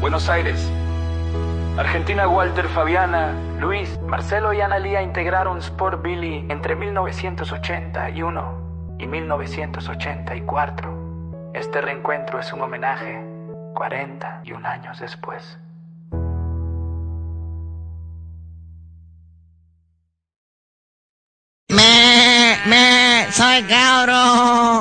Buenos Aires. Argentina. Walter, Fabiana, Luis, Marcelo y Analía integraron Sport Billy entre 1981 y 1984. Este reencuentro es un homenaje 41 años después. Soy cabro.